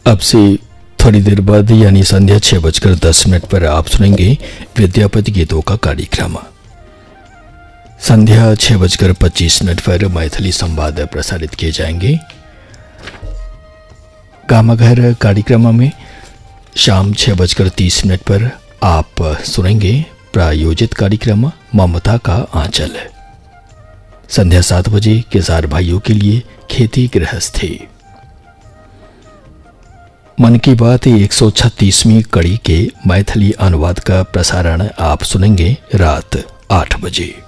अब से थोड़ी देर बाद यानी संध्या 6:10 पर आप सुनेंगे विद्यापति गीतों का कार्यक्रम। संध्या 6:25 पर मैथिली संवाद प्रसारित किए जाएंगे। गामाघर कार्यक्रम में शाम 6:30 पर आप सुनेंगे प्रायोजित कार्यक्रम ममता का आंचल। संध्या 7 बजे किसान भाइयों के लिए खेती गृहस्थी। मन की बात 136वीं कड़ी के मैथिली अनुवाद का प्रसारण आप सुनेंगे रात 8 बजे।